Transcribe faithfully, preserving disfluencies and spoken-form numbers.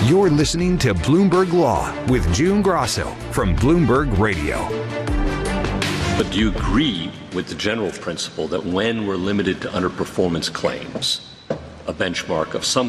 You're listening to Bloomberg Law with June Grosso from Bloomberg Radio. But do you agree with the general principle that when we're limited to underperformance claims, a benchmark of some